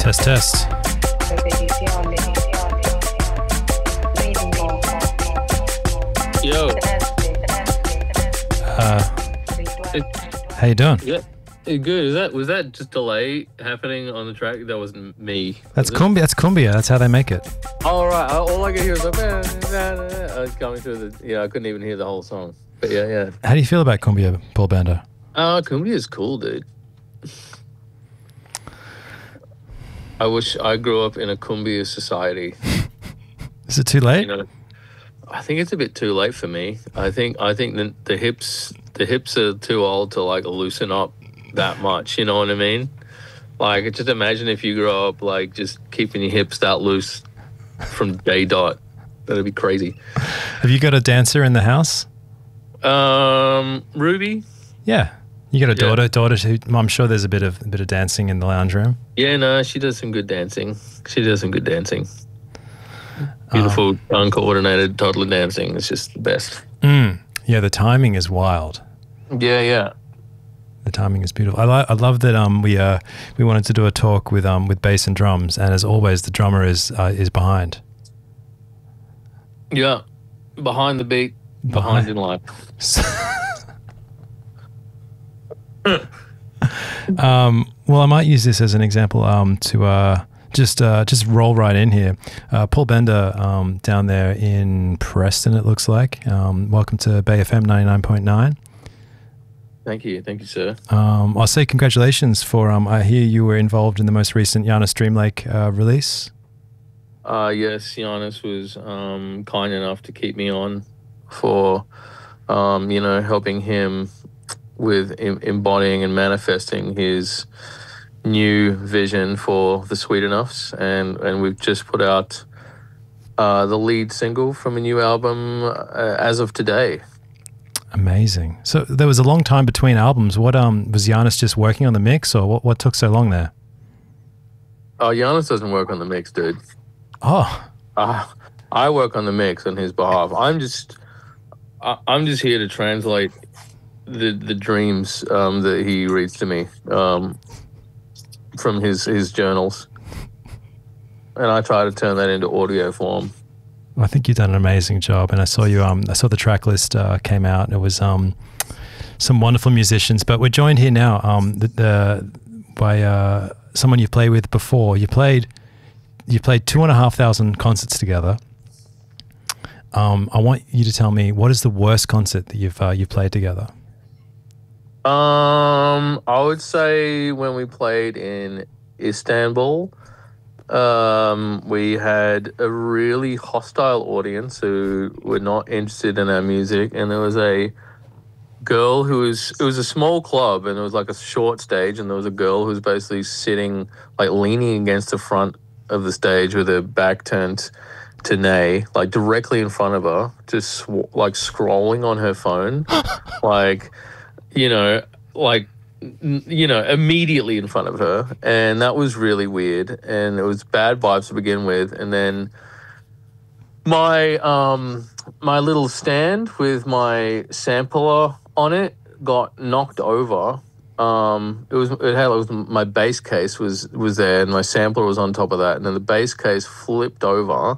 Test, test. Yo. How you doing? Yeah. Good. Was that just delay happening on the track? That wasn't me. That's cumbia. That's cumbia. That's how they make it. All right. All I could hear was like, I was coming through the. Yeah, I couldn't even hear the whole song. But yeah. How do you feel about cumbia, Paul Bender? Cumbia is cool, dude. I wish I grew up in a cumbia society. Is it too late? You know, I think it's a bit too late for me. I think the hips are too old to like loosen up that much. You know what I mean? Like, just imagine if you grow up like just keeping your hips that loose from day dot. That'd be crazy. Have you got a dancer in the house? Ruby. Yeah. You got a daughter who, I'm sure there's a bit of dancing in the lounge room. Yeah, no, she does some good dancing. Beautiful, uncoordinated toddler dancing. It's just the best. Yeah, the timing is wild. Yeah. The timing is beautiful. I love that we wanted to do a talk with bass and drums, and as always, the drummer is behind. Yeah, behind the beat, behind in line. Well, I might use this as an example to just roll right in here. Paul Bender down there in Preston, it looks like. Welcome to Bay FM 99.9. Thank you, sir. I'll say congratulations for, I hear you were involved in the most recent Giannis Dreamlake release. Yes, Giannis was kind enough to keep me on for, helping him with embodying and manifesting his new vision for the Sweet Enoughs, and we've just put out the lead single from a new album as of today. Amazing. So there was a long time between albums. What was Giannis just working on the mix, or what took so long there? Oh, Giannis doesn't work on the mix, dude. Oh. I work on the mix on his behalf. I'm just here to translate the dreams that he reads to me from his journals, and I try to turn that into audio form. I think you've done an amazing job, and I saw you. I saw the track list came out, and it was some wonderful musicians. But we're joined here now by someone you've played with before. You played 2,500 concerts together. I want you to tell me, what is the worst concert that you've played together? I would say when we played in Istanbul, we had a really hostile audience who were not interested in our music, and there was a girl it was a small club, and it was like a short stage, and there was a girl who was basically sitting, like leaning against the front of the stage with her back turned to Nay, like directly in front of her, just like scrolling on her phone, like, immediately in front of her. And that was really weird. And it was bad vibes to begin with. And then my little stand with my sampler on it got knocked over. My bass case was there, and my sampler was on top of that. And then the bass case flipped over.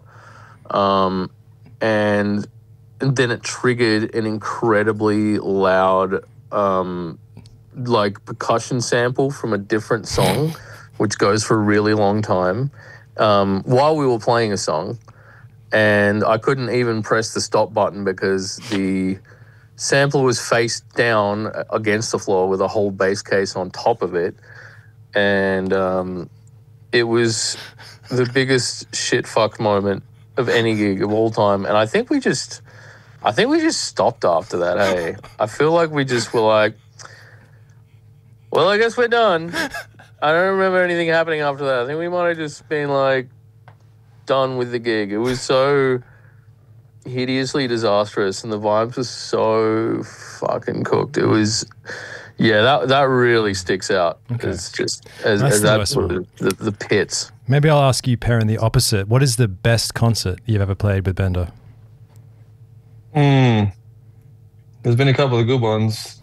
And then it triggered an incredibly loud like percussion sample from a different song, which goes for a really long time, while we were playing a song. And I couldn't even press the stop button because the sampler was face down against the floor with a whole bass case on top of it. And it was the biggest shit-fucked moment of any gig of all time. And I think we just stopped after that, hey? I feel like we just were like, well, I guess we're done. I don't remember anything happening after that. I think we might have just been like done with the gig. It was so hideously disastrous, and the vibes were so fucking cooked. It was, that really sticks out. Okay. It's just as the pits. Maybe I'll ask you, Perrin, the opposite. What is the best concert you've ever played with Bender? There's been a couple of good ones.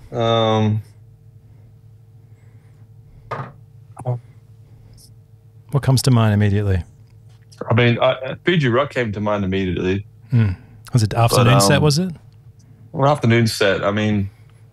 What comes to mind immediately? I mean, Fuji Rock came to mind immediately. Was it afternoon set, was it? Well, afternoon set, I mean,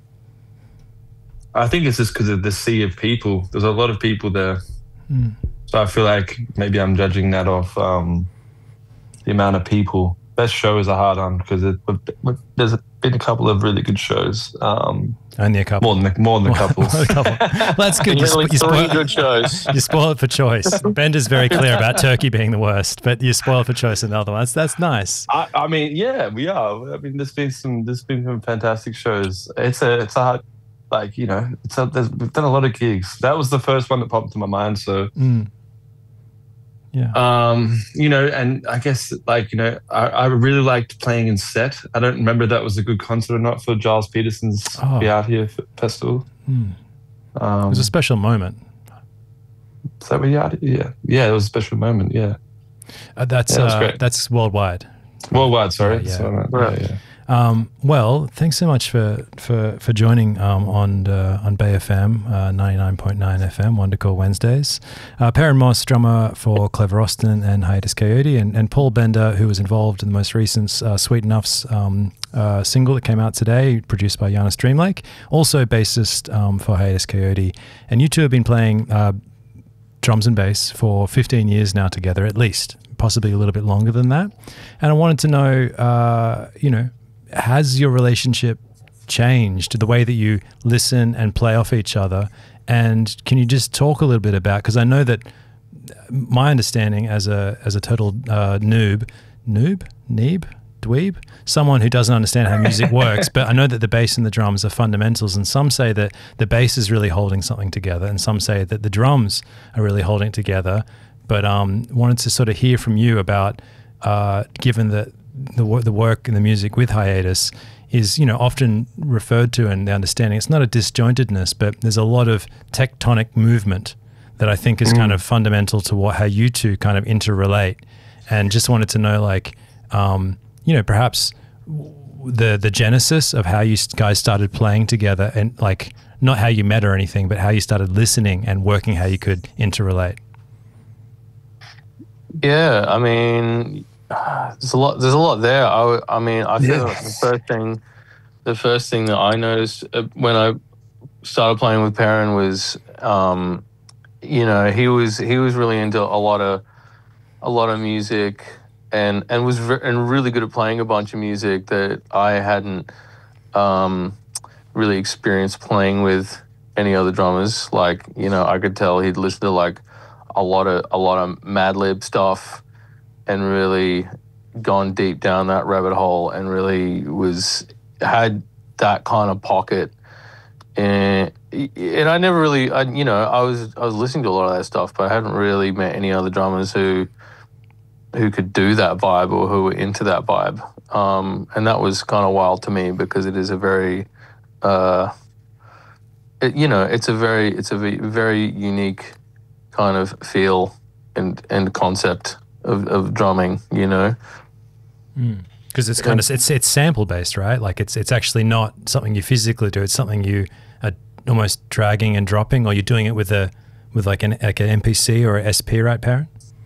I think it's just because of the sea of people. There's a lot of people there. So I feel like maybe I'm judging that off the amount of people. Best shows are hard on because there's been a couple of really good shows. Only a couple. More than a couple. Well, that's good. Three good shows. You spoil it for choice. Bender's very clear about Turkey being the worst, but you spoil it for choice in the other ones. That's nice. I mean, yeah, we are. I mean, there's been some fantastic shows. It's a hard, like, you know, we've done a lot of gigs. That was the first one that popped into my mind. So. Yeah. You know, and I guess, like, you know, I really liked playing in set. I don't remember that was a good concert or not for Giles Peterson's Be Out Here festival. It was a special moment. Is that Be Out Here? Yeah, it was a special moment. Yeah, that's worldwide. Worldwide, sorry. Yeah. Well, thanks so much for joining on Bay FM 99.9 FM, Wonder Call Wednesdays. Perrin Moss, drummer for Clever Austin and Hiatus Coyote, and Paul Bender, who was involved in the most recent Sweet Enough's single that came out today, produced by Giannis Dreamlake, also bassist for Hiatus Coyote. And you two have been playing drums and bass for 15 years now together, at least, possibly a little bit longer than that. And I wanted to know, you know, has your relationship changed, the way that you listen and play off each other? And can you just talk a little bit about, because I know that my understanding as a total dweeb, someone who doesn't understand how music works, but I know that the bass and the drums are fundamentals, and some say that the bass is really holding something together, and some say that the drums are really holding it together. But wanted to sort of hear from you about, given that the work and the music with Hiatus is, you know, often referred to, and the understanding it's not a disjointedness, but there's a lot of tectonic movement that I think is kind of fundamental to how you two kind of interrelate. And just wanted to know, like, you know, perhaps the genesis of how you guys started playing together, and like not how you met or anything, but how you started listening and working, how you could interrelate. Yeah, I mean, there's a lot there. I mean, I feel like the first thing that I noticed when I started playing with Perrin was, you know, he was really into a lot of music, and was really good at playing a bunch of music that I hadn't really experienced playing with any other drummers. Like, you know, I could tell he'd listen to like a lot of Madlib stuff, and really gone deep down that rabbit hole, and really had that kind of pocket. And I never really, you know, I was listening to a lot of that stuff, but I hadn't really met any other drummers who could do that vibe, or who were into that vibe. And that was kind of wild to me, because it is a very, you know, it's a very unique kind of feel and concept of drumming, you know. Because it's kind of it's sample based, right? Like it's actually not something you physically do. It's something you are almost dragging and dropping, or you're doing it with like an MPC or a SP, right, Perrin?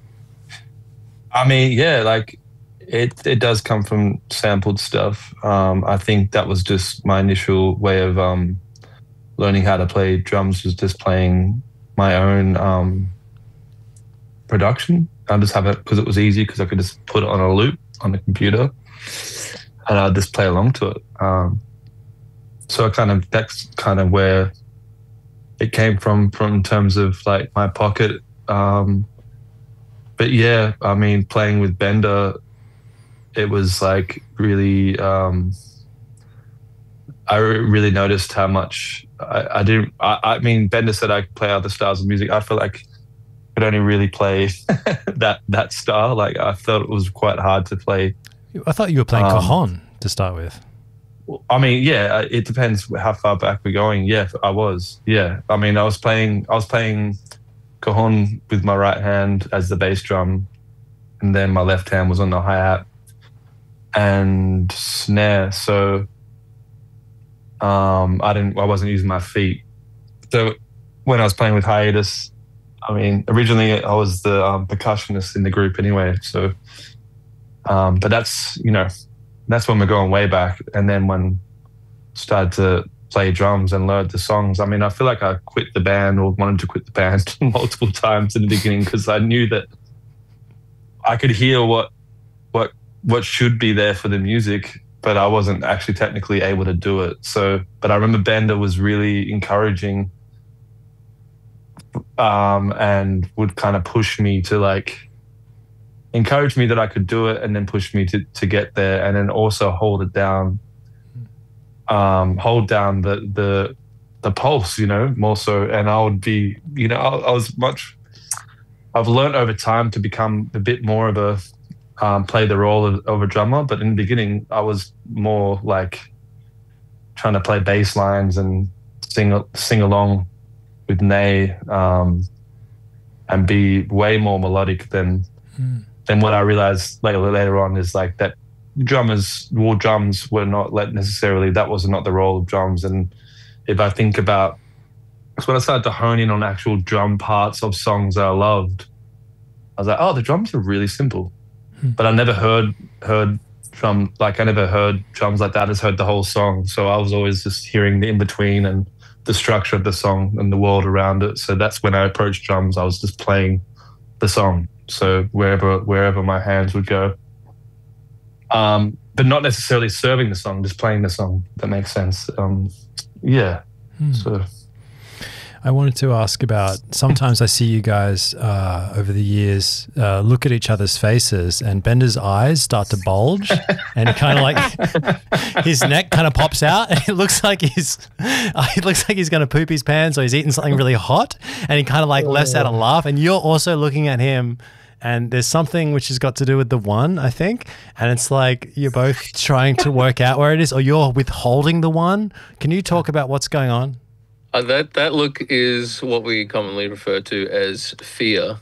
I mean, yeah, like it does come from sampled stuff. I think that was just my initial way of learning how to play drums, was just playing my own production. I just have it because it was easy, because I could just put it on a loop on the computer and I'd just play along to it. So that's kind of where it came from in terms of like my pocket. But yeah, I mean, playing with Bender, it was like really, I really noticed how much I mean, Bender said I could play other styles of music. I feel like I could only really play that style. Like, I felt it was quite hard to play. I thought you were playing cajon to start with. I mean, yeah, it depends how far back we're going. Yeah, I was. Yeah, I mean, I was playing cajon with my right hand as the bass drum, and then my left hand was on the hi-hat and snare. So I wasn't using my feet. So when I was playing with Hiatus, I mean, originally I was the percussionist in the group anyway. So, but that's when we're going way back. And then when I started to play drums and learn the songs, I mean, I feel like I quit the band or wanted to quit the band multiple times in the beginning because I knew that I could hear what should be there for the music, but I wasn't actually technically able to do it. So, but I remember Bender was really encouraging, and would kind of push me to like encourage me that I could do it, and then push me to get there, and then also hold down the pulse, more so. And I would be, I've learned over time to become a bit more of a play the role of a drummer, but in the beginning I was more like trying to play bass lines and sing along with Nay, and be way more melodic than what I realized later on is like that drums were not necessarily, that was not the role of drums. And if I think about, because when I started to hone in on actual drum parts of songs that I loved, I was like, oh, the drums are really simple. But I never heard drum, like I never heard drums like that. I just heard the whole song. So I was always just hearing the in-between and the structure of the song and the world around it. So that's when I approached drums. I was just playing the song. So wherever my hands would go. But not necessarily serving the song, just playing the song. If that makes sense. So I wanted to ask about, sometimes I see you guys over the years look at each other's faces and Bender's eyes start to bulge and it kind of like his neck kind of pops out and it looks like he's going to poop his pants or he's eating something really hot and he kind of like lets out a laugh, and you're also looking at him and there's something which has got to do with the one, I think, and it's like you're both trying to work out where it is or you're withholding the one. Can you talk about what's going on? That look is what we commonly refer to as fear.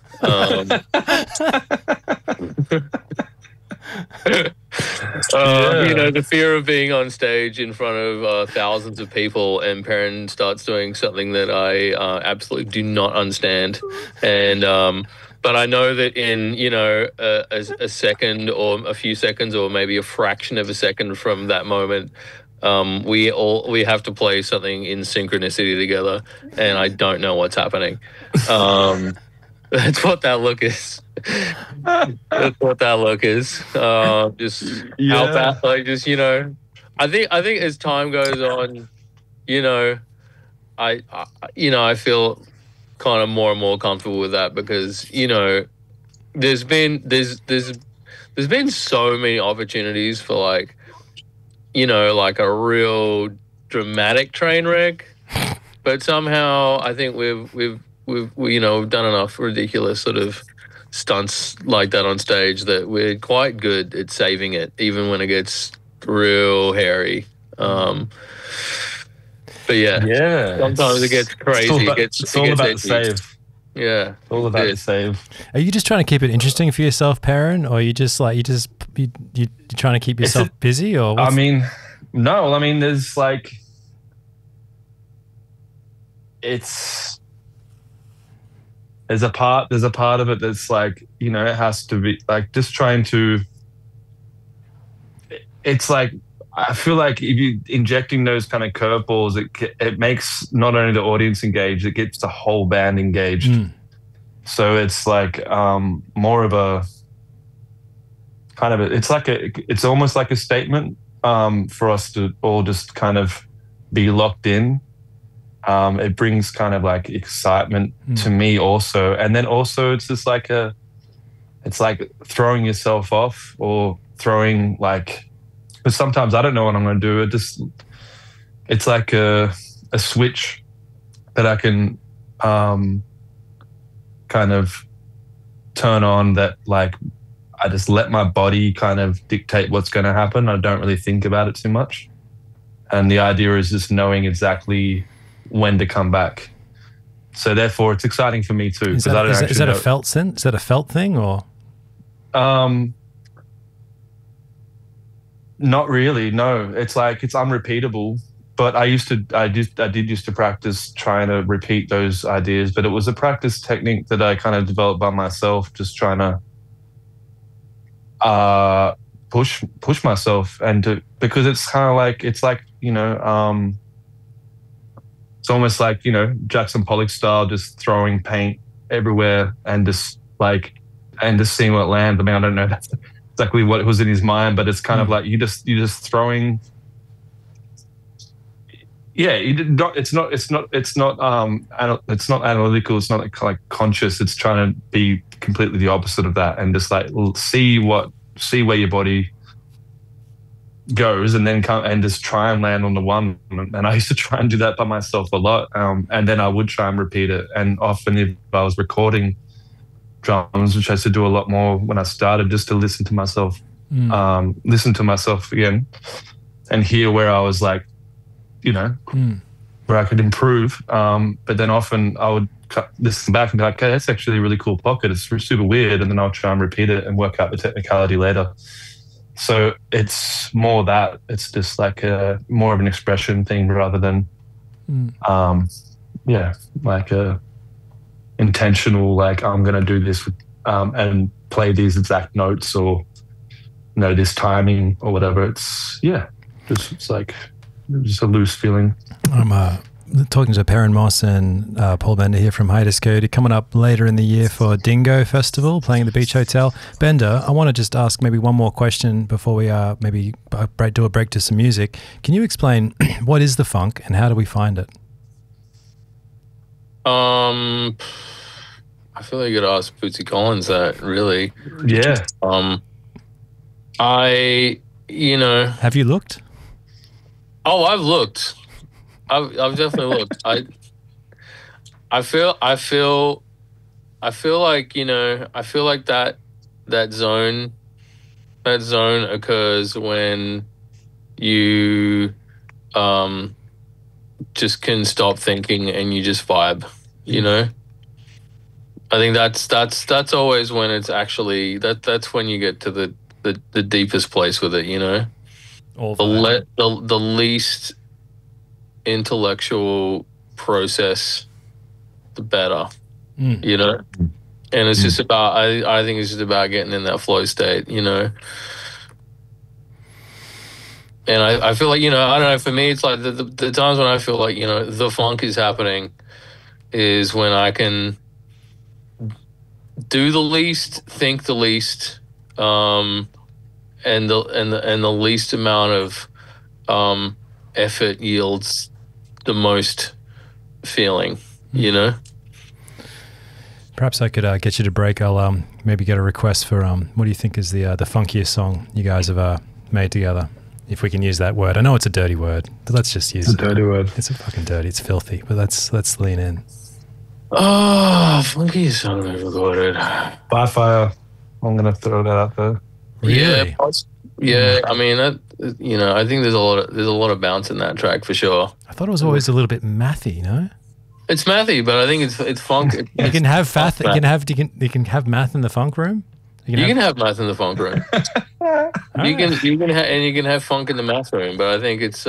The fear of being on stage in front of thousands of people, and Perrin starts doing something that I absolutely do not understand. And but I know that in a second or a few seconds or maybe a fraction of a second from that moment, we have to play something in synchronicity together, and I don't know what's happening. That's what that look is. That's what that look is. How bad, I think as time goes on, I feel kind of more and more comfortable with that because there's been so many opportunities for like a real dramatic train wreck, but somehow I think we've done enough ridiculous sort of stunts like that on stage that we're quite good at saving it, even when it gets real hairy. But yeah, sometimes it gets crazy. It's all about the save. Yeah, all about the save. Are you just trying to keep it interesting for yourself, Perrin, or you just like you're trying to keep yourself busy, or? I mean, no. I mean, there's like there's a part of it that's like it has to be like just trying to. It's like I feel like if you injecting those kind of curveballs, it makes not only the audience engaged, it gets the whole band engaged. So it's like more of a kind of it's almost like a statement for us to all just kind of be locked in. It brings kind of like excitement to me also, and then also it's just like it's like throwing yourself off or throwing like. Because sometimes I don't know what I'm going to do. It's like a switch that I can kind of turn on that like I just let my body kind of dictate what's going to happen. I don't really think about it too much. And the idea is just knowing exactly when to come back. So therefore it's exciting for me too. Is that a felt thing? Is that a felt thing or? Not really, no. It's like it's unrepeatable. but I did used to practice trying to repeat those ideas, but it was a practice technique that I kind of developed by myself, just trying to push myself because it's kind of like, it's like, it's almost like, Jackson Pollock style, just throwing paint everywhere and just seeing what lands. I mean, I don't know that's exactly what was in his mind, but it's kind of like you're just throwing. Yeah, it's not analytical. It's not like conscious. It's trying to be completely the opposite of that, and just like see where your body goes, and then come and just try and land on the one. And I used to try and do that by myself a lot, and then I would try and repeat it. And often, if I was recording drums, which I used to do a lot more when I started, just to listen to myself again, and hear where I was like, where I could improve. But then often I would listen back and be like, okay, that's actually a really cool pocket. It's super weird. And then I'll try and repeat it and work out the technicality later. So it's more that. It's just like more of an expression thing rather than, like a intentional, like I'm going to do this and play these exact notes or, this timing or whatever. It's like just a loose feeling. I'm talking to Perrin Moss and Paul Bender here from Hiatus Code. Coming up later in the year for Dingo Festival, playing at the Beach Hotel. Bender, I want to just ask maybe one more question before we maybe do a break to some music. Can you explain what is the funk and how do we find it? I feel like you gotta ask Bootsy Collins that, really. Yeah. Have you looked? Oh, I've looked. I've definitely looked. I feel like, I feel like that zone occurs when you just can stop thinking and you just vibe, I think that's always when it's actually that's when you get to the deepest place with it, the least intellectual process, the better, and it's just about I think it's just about getting in that flow state, and I feel like, I don't know, for me it's like the times when I feel like, the funk is happening is when I can do the least, think the least, and the least amount of effort yields the most feeling, Perhaps I could get you to break. I'll maybe get a request for what do you think is the funkiest song you guys have made together? If we can use that word. I know it's a dirty word, but let's just use it. It's a dirty word. It's a fucking dirty. It's filthy, but let's lean in. Oh, funkiest song I've recorded. By Fire. I'm gonna throw that out there. Really? Yeah. I mean, I think there's a lot of bounce in that track for sure. I thought it was always a little bit mathy, no? It's mathy, but I think it's funk. You can have fath. You can have math in the funk room. You can have math in the funk room. You can have funk in the math room, but I think it's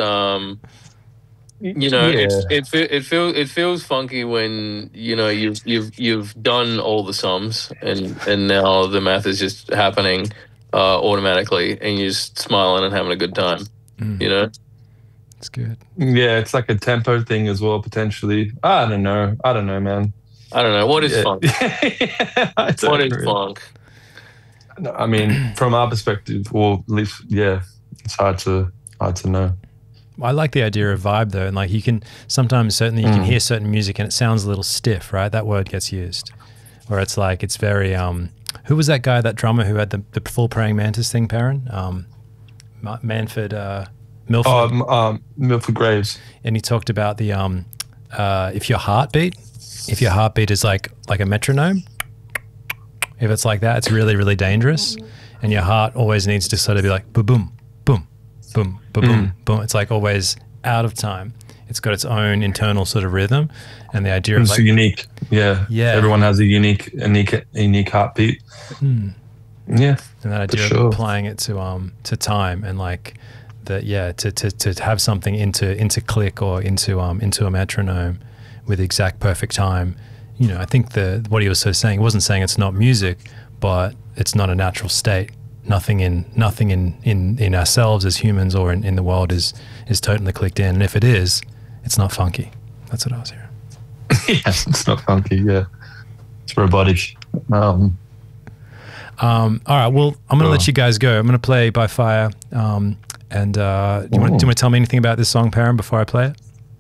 it feels funky when you've done all the sums and now the math is just happening automatically and you're just smiling and having a good time. It's good. Yeah, it's like a tempo thing as well, potentially. I don't know, man. I don't know. What is funk? What is funk? I mean, from our perspective, or at least, it's hard to know. I like the idea of vibe though, and like you can sometimes certainly you can hear certain music and it sounds a little stiff, right? That word gets used, or it's like it's very. Who was that guy, that drummer who had the full praying mantis thing, Perrin? Milford. Milford Graves, and he talked about the if your heartbeat is like a metronome. If it's like that, it's really, really dangerous. And your heart always needs to sort of be like boom, boom, boom, boom, boom, boom. It's like always out of time. It's got its own internal sort of rhythm. And the idea of it's unique. Yeah. Everyone has a unique heartbeat. Yeah. And that idea of applying it to time and like to have something into click or into a metronome with exact perfect time. You know, I think what he was sort of saying, he wasn't saying it's not music, but it's not a natural state. Nothing in ourselves as humans or in the world is totally clicked in. And if it is, it's not funky. That's what I was hearing. Yes, it's not funky. Yeah, it's robotic. All right. Well, I'm going to let you guys go. I'm going to play By Fire. Do you want to tell me anything about this song, Param, before I play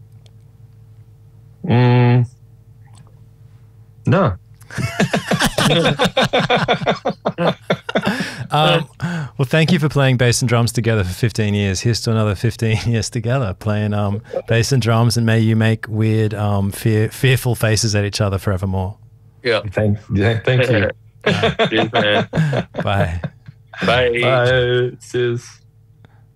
it? No. Well, thank you for playing bass and drums together for 15 years. Here's to another 15 years together playing bass and drums, and may you make weird, fearful faces at each other forevermore. Yeah. Thank you. Cheers, man. Bye. Bye. Bye. Cheers.